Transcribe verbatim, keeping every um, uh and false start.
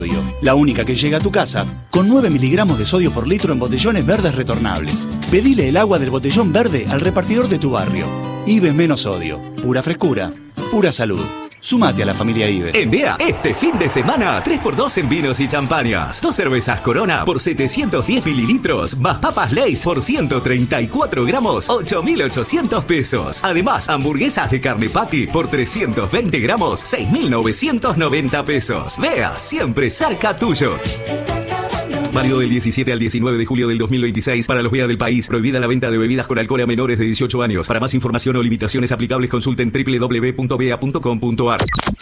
La única que llega a tu casa con nueve miligramos de sodio por litro en botellones verdes retornables. Pedile el agua del botellón verde al repartidor de tu barrio. Ives menos sodio. Pura frescura. Pura salud. Sumate a la familia Ives. En Dea, este fin de semana, tres por dos en vinos y champañas. Dos cervezas Corona por setecientos diez mililitros, más papas Lay's por ciento treinta y cuatro gramos, ocho mil ochocientos pesos. Además, hamburguesas de carne patty por trescientos veinte gramos, seis mil novecientos noventa pesos. Dea, siempre cerca tuyo. Válido del diecisiete al diecinueve de julio del dos mil veintiséis para los B E A del país. Prohibida la venta de bebidas con alcohol a menores de dieciocho años. Para más información o limitaciones aplicables consulten doble u doble u doble u punto bea punto com punto a r.